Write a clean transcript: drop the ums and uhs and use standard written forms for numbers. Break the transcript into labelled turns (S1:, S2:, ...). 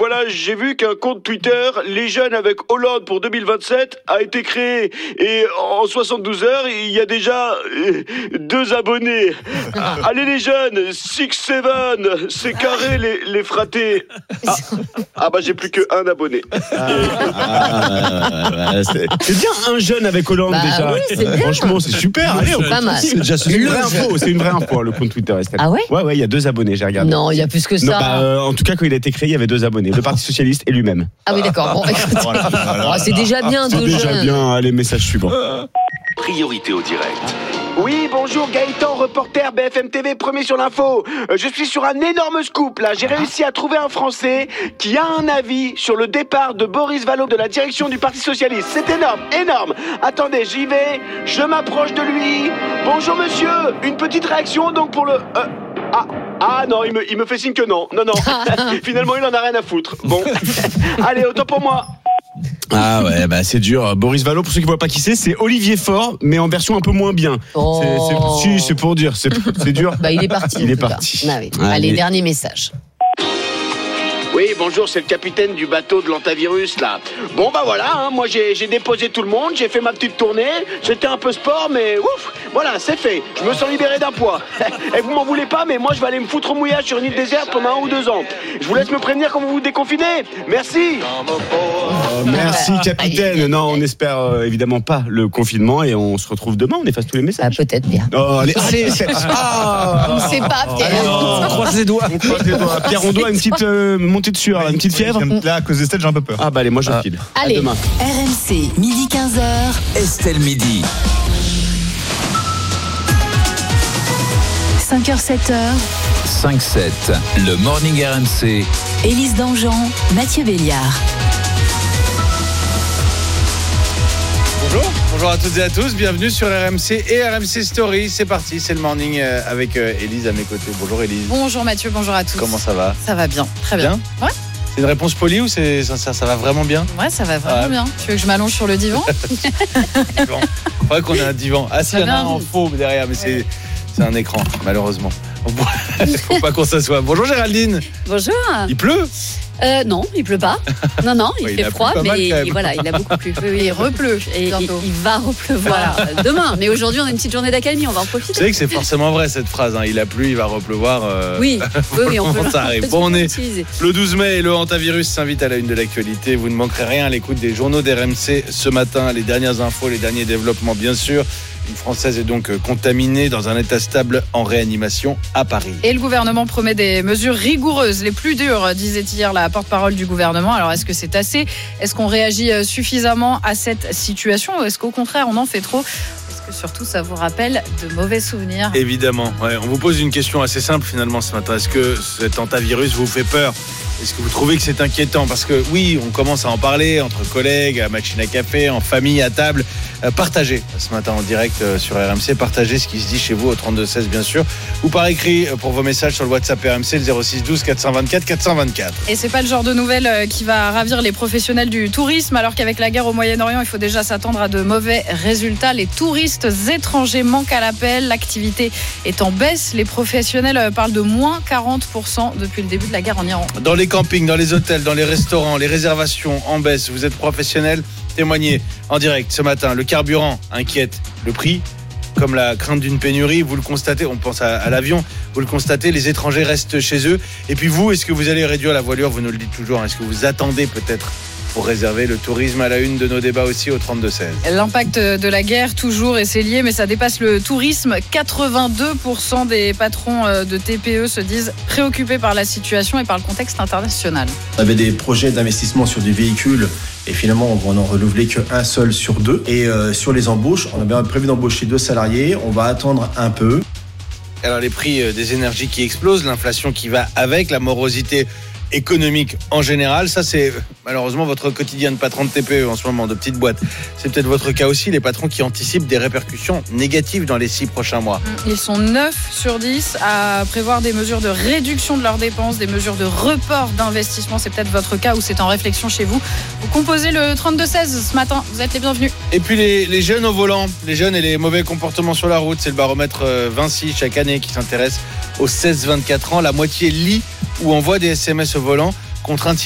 S1: voilà, j'ai vu qu'un compte Twitter, Les Jeunes avec Hollande pour 2027, a été créé. Et en 72 heures, il y a déjà 2 abonnés. Allez les jeunes, 6-7, c'est carré les fratés. Bah j'ai plus que 1 abonné.
S2: C'est bien un jeune avec Hollande déjà.
S3: Oui,
S2: franchement, c'est super. Allez,
S3: pas mal.
S2: C'est déjà une vraie info. C'est une vraie info, le compte Twitter, Estelle.
S3: Ah ouais ?
S2: Ouais, il y a 2 abonnés, j'ai regardé.
S3: Non, il y a plus que ça.
S2: Non, en tout cas, quand il a été créé, il y avait 2 abonnés. Le Parti Socialiste et lui-même.
S3: Ah oui, d'accord. Bon, écoute, c'est déjà bien,
S2: C'est
S3: 2
S2: déjà
S3: jeunes.
S2: bien. Allez, message suivant.
S4: Priorité au direct.
S1: Oui, bonjour, Gaëtan, reporter BFM TV, premier sur l'info. Je suis sur un énorme scoop, là. J'ai réussi à trouver un Français qui a un avis sur le départ de Boris Vallaud de la direction du Parti Socialiste. C'est énorme, énorme. Attendez, j'y vais, je m'approche de lui. Bonjour, monsieur. Une petite réaction, donc, pour le... non, il me fait signe que non. Non. Finalement, il en a rien à foutre. Bon. Allez, autant pour moi.
S2: Ah ouais, c'est dur. Boris Vallaud, pour ceux qui ne voient pas qui c'est Olivier Faure, mais en version un peu moins bien. C'est pour dire, c'est dur.
S3: Il est parti.
S2: Il est parti.
S3: Ah oui. Allez, dernier message.
S1: Oui, bonjour, c'est le capitaine du bateau de l'antavirus, là. Bon, voilà, moi j'ai déposé tout le monde, j'ai fait ma petite tournée, c'était un peu sport, mais ouf, voilà, c'est fait. Je me sens libéré d'un poids. Et vous m'en voulez pas, mais moi je vais aller me foutre au mouillage sur une île déserte pendant 1 ou 2 ans. Je vous laisse me prévenir quand vous vous déconfinez. Merci.
S2: Merci, capitaine. Non, on espère évidemment pas le confinement et on se retrouve demain, on efface tous les messages.
S3: Peut-être bien.
S2: Oh, allez,
S3: On ne sait pas, Pierre.
S2: on croise les doigts. Pierre, on doit une petite montée dessus, une petite fièvre.
S5: Là, à cause d'Estelle, j'ai un peu peur.
S2: Allez, moi je file.
S3: Allez.
S2: À demain.
S6: RMC, midi 15h.
S4: Estelle midi.
S6: 5h, 7h.
S4: 5-7, le Morning RMC.
S6: Élise Dangean, Mathieu Béliard.
S7: Bonjour à toutes et à tous, bienvenue sur RMC et RMC Story. C'est parti, c'est le morning avec Élise à mes côtés. Bonjour Élise.
S8: Bonjour Mathieu, bonjour à tous.
S7: Comment ça va ?
S8: Ça va bien, très bien. Ouais.
S7: C'est une réponse polie ou ça va vraiment bien ?
S8: Ouais, ça va vraiment bien. Tu veux que je m'allonge sur le divan ?
S7: Bon, c'est vrai qu'on a un divan. Ah si, il y en a un en faux derrière, mais c'est un écran, malheureusement. Faut pas qu'on s'assoie. Bonjour Géraldine.
S8: Bonjour.
S7: Il pleut ?
S8: Non, il pleut pas. Non, il fait froid, mais
S7: il
S8: a beaucoup plu. Oui, il repleut. Et il va repleuvoir demain. Mais aujourd'hui, on a une petite journée d'accalmie, on va en profiter.
S7: Vous savez que c'est forcément vrai cette phrase. Il a plu, il va repleuvoir.
S8: Oui, on peut.
S7: Ça arrive. Bon, on est le 12 mai et le hantavirus s'invite à la une de l'actualité. Vous ne manquerez rien à l'écoute des journaux d'RMC ce matin. Les dernières infos, les derniers développements, bien sûr. Une Française est donc contaminée dans un état stable en réanimation à Paris.
S8: Et le gouvernement promet des mesures rigoureuses, les plus dures, disait hier la porte-parole du gouvernement. Alors est-ce que c'est assez ? Est-ce qu'on réagit suffisamment à cette situation ou est-ce qu'au contraire on en fait trop ? Est-ce que surtout ça vous rappelle de mauvais souvenirs ?
S7: Évidemment, on vous pose une question assez simple finalement ce matin. Est-ce que cet hantavirus vous fait peur ? Est-ce que vous trouvez que c'est inquiétant ? Parce que oui, on commence à en parler entre collègues, à machine à café, en famille, à table. Partagez ce matin en direct sur RMC. Partagez ce qui se dit chez vous au 32-16 bien sûr. Ou par écrit pour vos messages sur le WhatsApp RMC, le 06 12 424 424.
S8: Et c'est pas le genre de nouvelle qui va ravir les professionnels du tourisme, alors qu'avec la guerre au Moyen-Orient, il faut déjà s'attendre à de mauvais résultats. Les touristes étrangers manquent à l'appel. L'activité est en baisse. Les professionnels parlent de moins 40% depuis le début de la guerre en Iran.
S7: Dans les campings, dans les hôtels, dans les restaurants, les réservations en baisse. Vous êtes professionnel, témoignez en direct ce matin. Le carburant inquiète, le prix, comme la crainte d'une pénurie, vous le constatez, on pense à l'avion, vous le constatez, les étrangers restent chez eux. Et puis vous, est-ce que vous allez réduire la voilure ? Vous nous le dites toujours, est-ce que vous attendez peut-être pour réserver le tourisme à la une de nos débats aussi au 32-16.
S8: L'impact de la guerre toujours, et c'est lié, mais ça dépasse le tourisme. 82% des patrons de TPE se disent préoccupés par la situation et par le contexte international.
S9: On avait des projets d'investissement sur des véhicules et finalement on n'en renouvelait qu'un seul sur 2. Et sur les embauches, on avait prévu d'embaucher 2 salariés, on va attendre un peu.
S7: Alors les prix des énergies qui explosent, l'inflation qui va avec, la morosité économique en général, ça c'est malheureusement votre quotidien de patron de TPE en ce moment, de petites boîtes. C'est peut-être votre cas aussi, les patrons qui anticipent des répercussions négatives dans les 6 prochains mois.
S8: Ils sont 9 sur 10 à prévoir des mesures de réduction de leurs dépenses, des mesures de report d'investissement. C'est peut-être votre cas ou c'est en réflexion chez vous. Vous composez le 32-16 ce matin, vous êtes les bienvenus.
S7: Et puis les jeunes au volant, les jeunes et les mauvais comportements sur la route, c'est le baromètre Vinci chaque année qui s'intéresse aux 16-24 ans. La moitié lit ou envoie des SMS au volant contre un